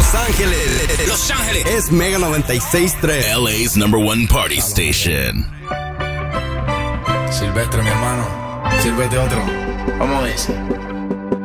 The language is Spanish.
Los Ángeles. Los Ángeles. Es Mega 96.3. LA's #1 party station. Silvestre, mi hermano. Sírvete otro. Vamos a ver.